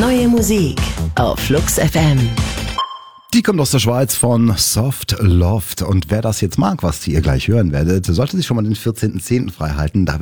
Neue Musik auf Flux FM. Die kommt aus der Schweiz von Soft Loft. Und wer das jetzt mag, was ihr gleich hören werdet, sollte sich schon mal den 14.10. freihalten. Da